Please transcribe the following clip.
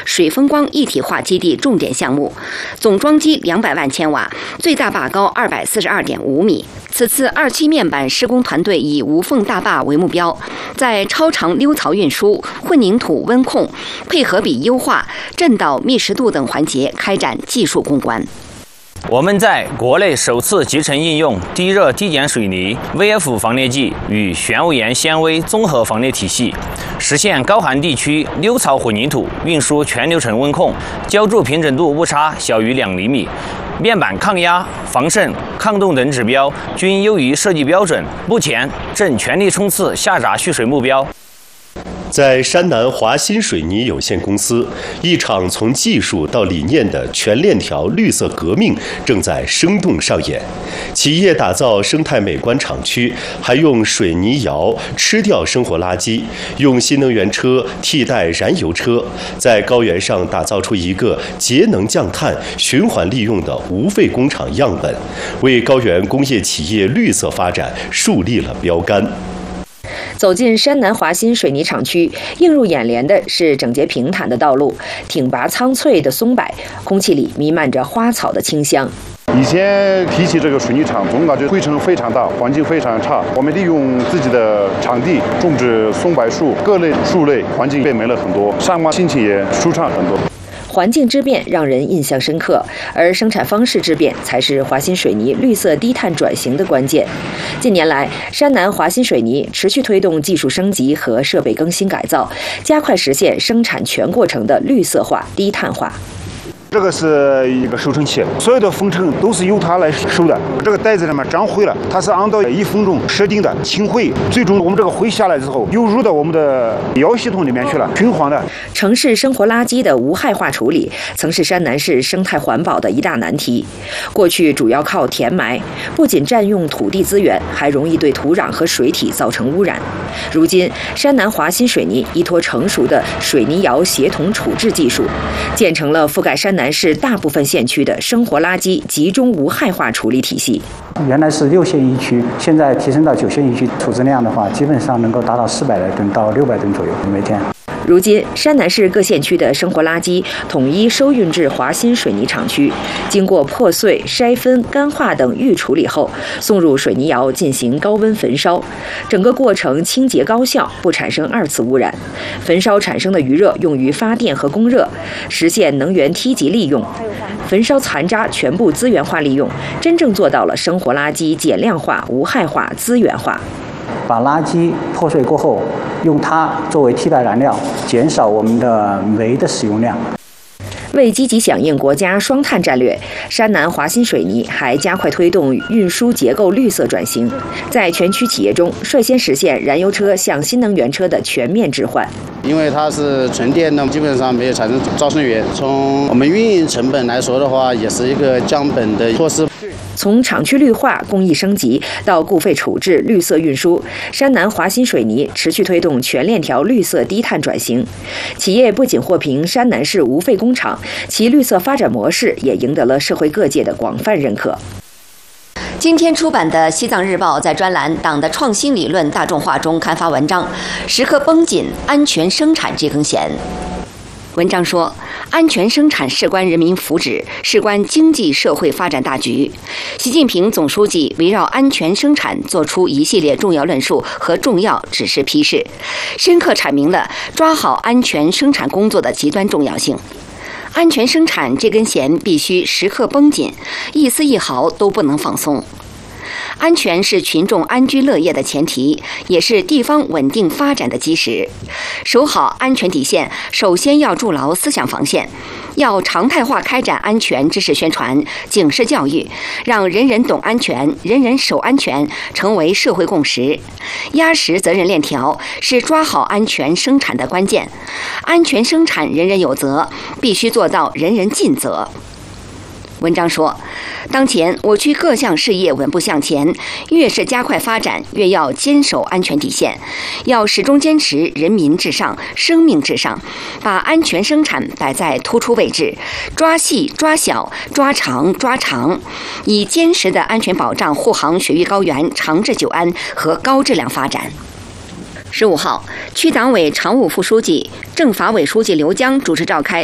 水风光一体化基地重点项目，总装机200万千瓦，最大坝高242.5米。此次2期面板施工团队以无缝大坝为目标，在超长溜槽运输、混凝土温控、配合比优化、震导密实度等环节开展技术攻关。 我们在国内首次集成应用低热低碱水泥 VF 防裂剂与玄武岩纤维综合防裂体系，实现高寒地区溜槽混凝土运输全流程温控，浇筑平整度误差小于2厘米，面板抗压、防渗、抗冻等指标均优于设计标准，目前正全力冲刺下闸蓄水目标。 在山南华新水泥有限公司，一场从技术到理念的全链条绿色革命正在生动上演。企业打造生态美观厂区，还用水泥窑吃掉生活垃圾，用新能源车替代燃油车，在高原上打造出一个节能降碳、循环利用的无废工厂样本，为高原工业企业绿色发展树立了标杆。 走进山南华新水泥厂区，映入眼帘的是整洁平坦的道路，挺拔苍翠的松柏，空气里弥漫着花草的清香。 以前提起这个水泥厂，总感觉灰尘非常大，环境非常差。我们利用自己的场地种植松柏树，各类树类，环境变美了很多，上班心情也舒畅很多。 环境之变让人印象深刻，而生产方式之变才是华新水泥绿色低碳转型的关键。近年来，山南华新水泥持续推动技术升级和设备更新改造，加快实现生产全过程的绿色化、低碳化。 这个是一个收成器，所有的风尘都是由它来收的。这个袋子里面长灰了，它是按照1分钟设定的清灰，最终我们这个灰下来之后，又入到我们的窑系统里面去了，循环的。 城市生活垃圾的无害化处理，曾是山南市生态环保的一大难题。过去主要靠填埋，不仅占用土地资源，还容易对土壤和水体造成污染。如今，山南华新水泥依托成熟的水泥窑协同处置技术，建成了覆盖山南市大部分县区的生活垃圾集中无害化处理体系。 原来是6县1区，现在提升到9县1区，处置量的话，基本上能够达到400来吨到600吨左右每天。 如今，山南市各县区的生活垃圾统一收运至华新水泥厂区，经过破碎、筛分、干化等预处理后，送入水泥窑进行高温焚烧。整个过程清洁高效，不产生2次污染。焚烧产生的余热用于发电和供热，实现能源梯级利用。焚烧残渣全部资源化利用，真正做到了生活垃圾减量化、无害化、资源化。 把垃圾破碎过后，用它作为替代燃料，减少我们的煤的使用量。 为积极响应国家双碳战略，山南华新水泥还加快推动运输结构绿色转型，在全区企业中率先实现燃油车向新能源车的全面置换。 因为它是纯电的，基本上没有产生招生源。从我们运营成本来说的话，也是一个降本的措施。 从厂区绿化、工艺升级到固废处置、绿色运输，山南华新水泥持续推动全链条绿色低碳转型。企业不仅获评山南市无废工厂，其绿色发展模式也赢得了社会各界的广泛认可。 今天出版的《西藏日报》在专栏“党的创新理论大众化”中刊发文章，时刻绷紧安全生产这根弦。文章说，安全生产事关人民福祉，事关经济社会发展大局。习近平总书记围绕安全生产作出一系列重要论述和重要指示批示，深刻阐明了抓好安全生产工作的极端重要性。安全生产这根弦必须时刻绷紧，一丝一毫都不能放松。安全是群众安居乐业的前提，也是地方稳定发展的基石。守好安全底线，首先要筑牢思想防线，要常态化开展安全知识宣传、警示教育，让人人懂安全、人人守安全成为社会共识。压实责任链条是抓好安全生产的关键。安全生产人人有责，必须做到人人尽责。文章说，当前我区各项事业稳步向前，越是加快发展，越要坚守安全底线，要始终坚持人民至上、生命至上，把安全生产摆在突出位置，抓细、抓小、抓长、抓长，以坚实的安全保障护航雪域高原长治久安和高质量发展。15号，区党委常务副书记、政法委书记刘江主持召开